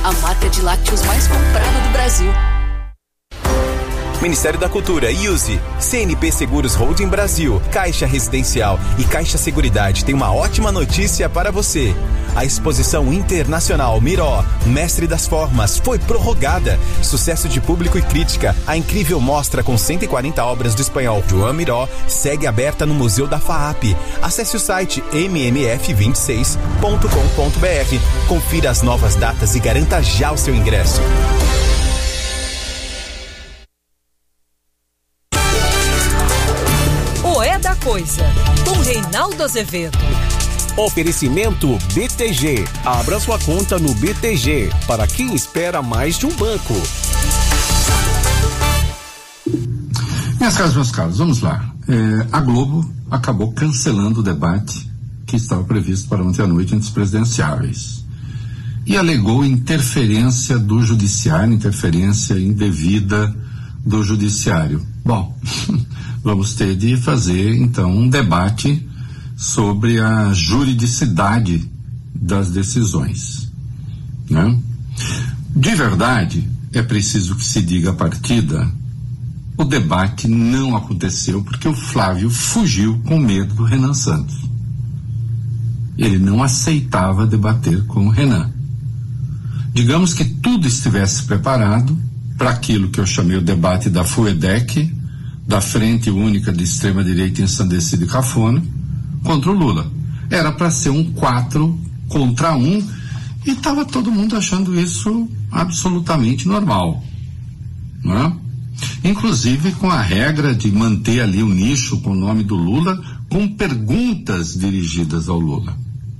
a marca de lácteos mais comprada do Brasil. Ministério da Cultura, IUSE, CNP Seguros Holding Brasil, Caixa Residencial e Caixa Seguridade tem uma ótima notícia para você. A exposição internacional Miró, Mestre das Formas, foi prorrogada. Sucesso de público e crítica. A incrível mostra com 140 obras do espanhol Joan Miró segue aberta no Museu da FAAP. Acesse o site mmf26.com.br. Confira as novas datas e garanta já o seu ingresso. Da Coisa, com Reinaldo Azevedo. Oferecimento BTG. Abra sua conta no BTG para quem espera mais de um banco. Minhas caras, meus caros, vamos lá. A Globo acabou cancelando o debate que estava previsto para ontem à noite entre os presidenciáveis e alegou interferência do judiciário, interferência indevida do judiciário. Bom, vamos ter de fazer, então, um debate sobre a juridicidade das decisões, né? De verdade, é preciso que se diga a partida, o debate não aconteceu porque o Flávio fugiu com medo do Renan Santos. Ele não aceitava debater com o Renan. Digamos que tudo estivesse preparado para aquilo que eu chamei o debate da FUEDEC, da Frente Única de Extrema-Direita Ensandecida e Cafona, contra o Lula. Era para ser um 4 contra 1 e estava todo mundo achando isso absolutamente normal, né? Inclusive com a regra de manter ali o nicho com o nome do Lula, com perguntas dirigidas ao Lula.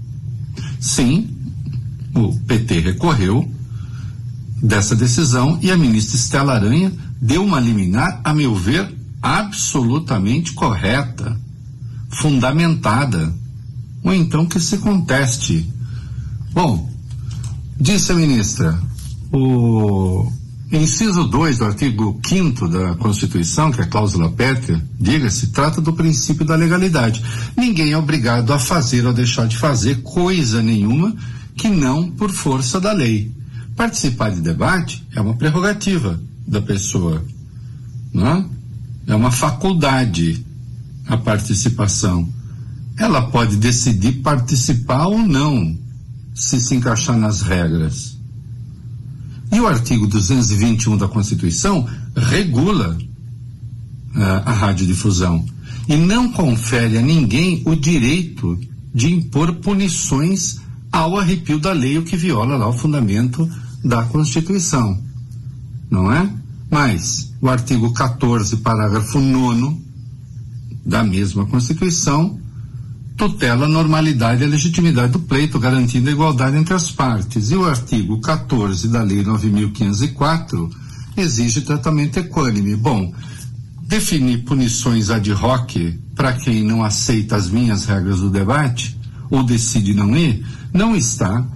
Sim, o PT recorreu dessa decisão e a ministra Estela Aranha deu uma liminar, a meu ver, absolutamente correta, fundamentada, ou então que se conteste. Bom, disse a ministra, o inciso 2 do artigo 5º da Constituição, que é a cláusula pétrea, diga-se, trata do princípio da legalidade. Ninguém é obrigado a fazer ou deixar de fazer coisa nenhuma que não por força da lei. Participar de debate é uma prerrogativa da pessoa, não? É uma faculdade a participação. Ela pode decidir participar ou não, se encaixar nas regras. E o artigo 221 da Constituição regula a radiodifusão e não confere a ninguém o direito de impor punições ao arrepio da lei, o que viola lá o fundamento da Constituição, não é? Mas o artigo 14, parágrafo 9º da mesma Constituição tutela a normalidade e a legitimidade do pleito, garantindo a igualdade entre as partes. E o artigo 14 da Lei 9.504 exige tratamento equânime. Bom, definir punições ad hoc para quem não aceita as minhas regras do debate ou decide não ir, não está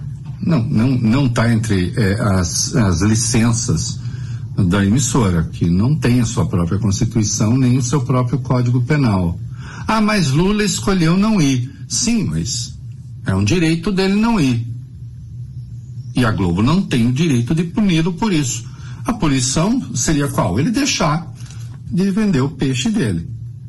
entre as licenças da emissora, que não tem a sua própria Constituição nem o seu próprio Código Penal. Ah, mas Lula escolheu não ir. Sim, mas é um direito dele não ir. E a Globo não tem o direito de puni-lo por isso. A punição seria qual? Ele deixar de vender o peixe dele.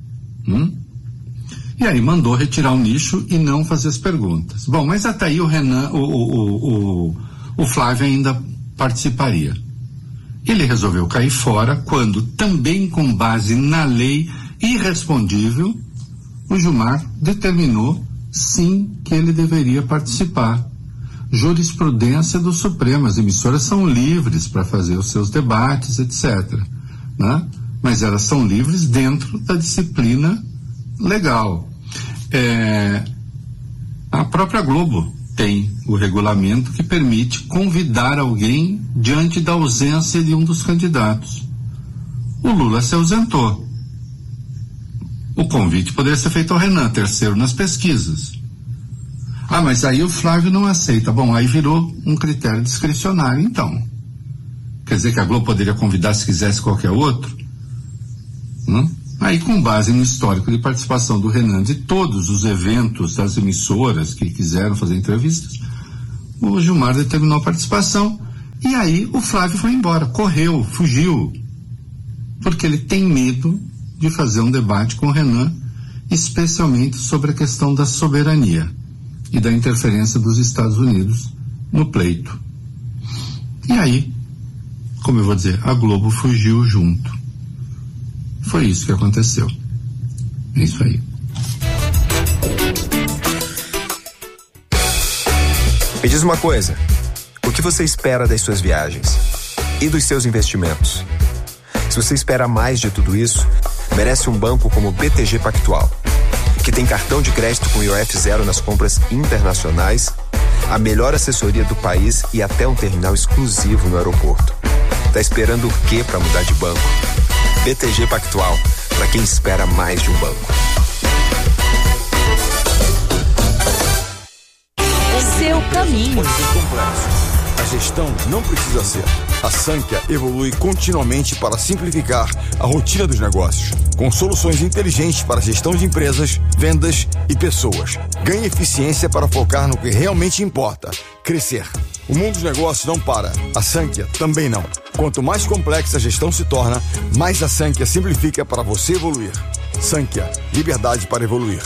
E aí mandou retirar o nicho e não fazer as perguntas. Bom, mas até aí o Renan, o Flávio ainda participaria. Ele resolveu cair fora quando, também com base na lei irrespondível, o Gilmar determinou, sim, que ele deveria participar. Jurisprudência do Supremo, as emissoras são livres para fazer os seus debates, etc., né? Mas elas são livres dentro da disciplina legal. A própria Globo tem o regulamento que permite convidar alguém diante da ausência de um dos candidatos. O Lula se ausentou. O convite poderia ser feito ao Renan, terceiro nas pesquisas. Ah, mas aí o Flávio não aceita. Bom, aí virou um critério discricionário, então. Quer dizer que a Globo poderia convidar se quisesse qualquer outro? Aí, com base no histórico de participação do Renan de todos os eventos das emissoras que quiseram fazer entrevistas, o Gilmar determinou a participação E aí o Flávio foi embora, correu, fugiu, porque ele tem medo de fazer um debate com o Renan, especialmente sobre a questão da soberania e da interferência dos Estados Unidos no pleito. E aí, como eu vou dizer, a Globo fugiu junto. Foi isso que aconteceu. É isso aí. Me diz uma coisa, o que você espera das suas viagens e dos seus investimentos? Se você espera mais de tudo isso, merece um banco como o BTG Pactual, que tem cartão de crédito com IOF zero nas compras internacionais, a melhor assessoria do país e até um terminal exclusivo no aeroporto. Tá esperando o quê para mudar de banco? BTG Pactual, para quem espera mais de um banco. Seu caminho. Pode ser complexo. A gestão não precisa ser. A Sankhya evolui continuamente para simplificar a rotina dos negócios, com soluções inteligentes para a gestão de empresas, vendas e pessoas. Ganhe eficiência para focar no que realmente importa, crescer. O mundo dos negócios não para, a Sankhya também não. Quanto mais complexa a gestão se torna, mais a Sankhya simplifica para você evoluir. Sankhya, liberdade para evoluir.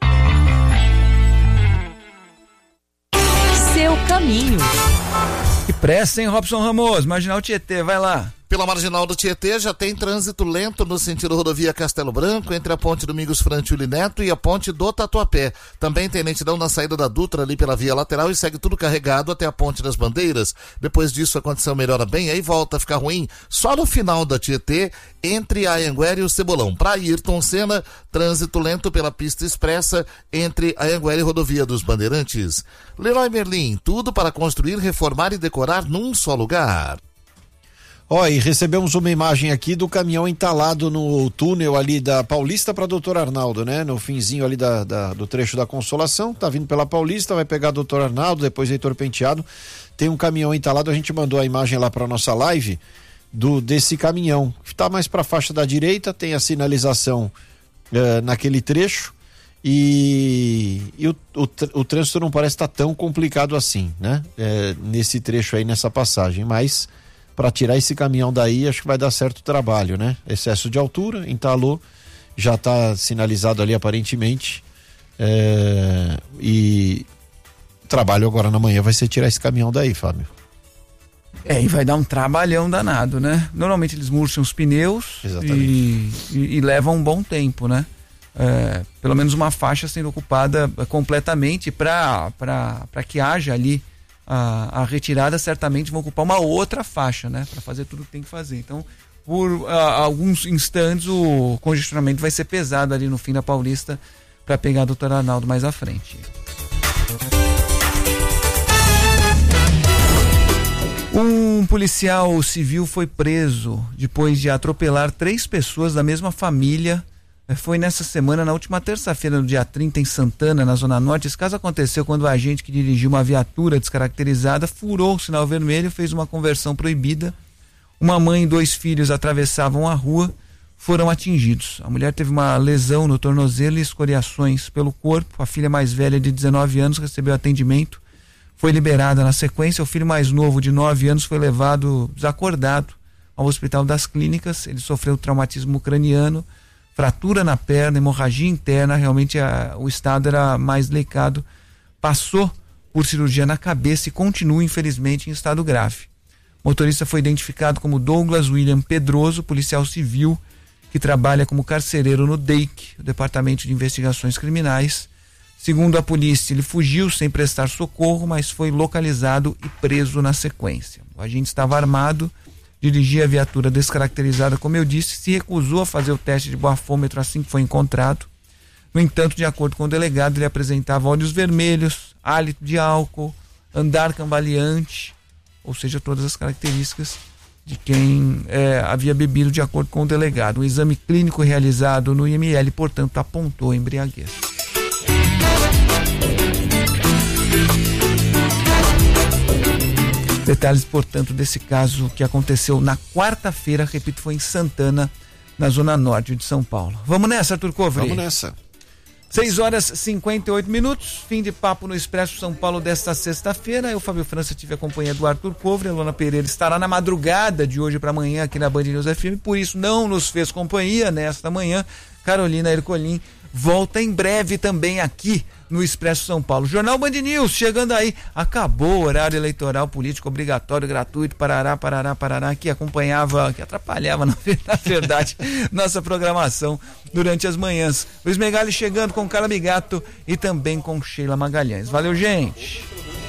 Seu caminho. Que pressa, hein, Robson Ramos? Marginal Tietê, vai lá. Pela Marginal do Tietê já tem trânsito lento no sentido rodovia Castelo Branco, entre a ponte Domingos Frantuli Neto e a ponte do Tatuapé. Também tem lentidão na saída da Dutra ali pela via lateral e segue tudo carregado até a ponte das Bandeiras. Depois disso a condição melhora bem, aí volta a ficar ruim só no final da Tietê, entre a Anhanguera e o Cebolão. Para Ayrton Senna, trânsito lento pela pista expressa entre a Anhanguera e rodovia dos Bandeirantes. Leroy Merlin, tudo para construir, reformar e decorar num só lugar. E recebemos uma imagem aqui do caminhão entalado no túnel ali da Paulista para Doutor Arnaldo, né? No finzinho ali do trecho da Consolação, tá vindo pela Paulista, vai pegar Doutor Arnaldo, depois Heitor Penteado, tem um caminhão entalado, a gente mandou a imagem lá para nossa live desse caminhão, que tá mais para a faixa da direita, tem a sinalização naquele trecho e o trânsito não parece estar tão complicado assim, né? Nesse trecho aí, nessa passagem, mas para tirar esse caminhão daí, acho que vai dar certo o trabalho, né? Excesso de altura, entalou, já está sinalizado ali aparentemente, e o trabalho agora na manhã vai ser tirar esse caminhão daí, Fábio. E vai dar um trabalhão danado, né? Normalmente eles murcham os pneus e levam um bom tempo, né? Pelo menos uma faixa sendo ocupada completamente para que haja ali a retirada, certamente vão ocupar uma outra faixa, né? Para fazer tudo que tem que fazer. Então, por alguns instantes, o congestionamento vai ser pesado ali no fim da Paulista para pegar o Doutor Arnaldo mais à frente. Um policial civil foi preso depois de atropelar 3 pessoas da mesma família. Foi nessa semana, na última terça-feira, no dia 30, em Santana, na Zona Norte. Esse caso aconteceu quando o agente que dirigiu uma viatura descaracterizada furou o sinal vermelho, fez uma conversão proibida. Uma mãe e 2 filhos atravessavam a rua, foram atingidos. A mulher teve uma lesão no tornozelo e escoriações pelo corpo. A filha mais velha, de 19 anos, recebeu atendimento, foi liberada na sequência. O filho mais novo, de 9 anos, foi levado desacordado ao Hospital das Clínicas. Ele sofreu traumatismo craniano, fratura na perna, hemorragia interna. Realmente o estado era mais delicado. Passou por cirurgia na cabeça e continua, infelizmente, em estado grave. O motorista foi identificado como Douglas William Pedroso, policial civil que trabalha como carcereiro no DEIC, o Departamento de Investigações Criminais. Segundo a polícia, ele fugiu sem prestar socorro, mas foi localizado e preso na sequência. O agente estava armado, dirigia a viatura descaracterizada, como eu disse, se recusou a fazer o teste de bafômetro assim que foi encontrado. No entanto, de acordo com o delegado, ele apresentava olhos vermelhos, hálito de álcool, andar cambaleante, ou seja, todas as características de quem havia bebido, de acordo com o delegado. O exame clínico realizado no IML, portanto, apontou embriaguez. Detalhes, portanto, desse caso que aconteceu na quarta-feira, repito, foi em Santana, na Zona Norte de São Paulo. Vamos nessa, Arthur Covre? Vamos nessa. 6h58, fim de papo no Expresso São Paulo desta sexta-feira. Eu, Fábio França, tive a companhia do Arthur Cover. A Luana Pereira estará na madrugada de hoje para amanhã aqui na Band News FM, por isso não nos fez companhia nesta manhã. Carolina Ercolim volta em breve também aqui no Expresso São Paulo. Jornal Band News, chegando aí, acabou o horário eleitoral político obrigatório, gratuito, Parará, que acompanhava, que atrapalhava, na verdade, nossa programação durante as manhãs. Luiz Megali chegando com Carla Bigato e também com Sheila Magalhães. Valeu, gente!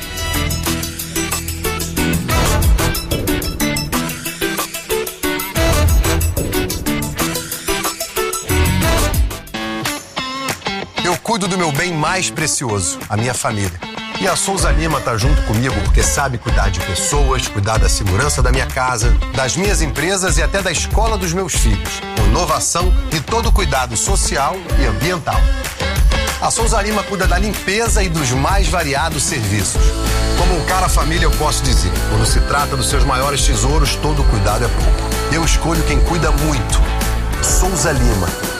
Eu cuido do meu bem mais precioso, a minha família. E a Souza Lima tá junto comigo porque sabe cuidar de pessoas, cuidar da segurança da minha casa, das minhas empresas e até da escola dos meus filhos, com inovação e todo o cuidado social e ambiental. A Souza Lima cuida da limpeza e dos mais variados serviços. Como um cara família, eu posso dizer, quando se trata dos seus maiores tesouros, todo cuidado é pouco. Eu escolho quem cuida muito. Souza Lima.